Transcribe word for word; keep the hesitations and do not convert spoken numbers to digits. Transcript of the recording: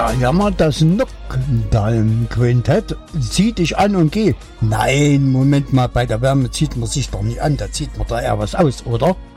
Da jammert das Nock, dein Quintett. Zieh dich an und geh. Nein, Moment mal, bei der Wärme zieht man sich doch nicht an, da zieht man da eher was aus, oder?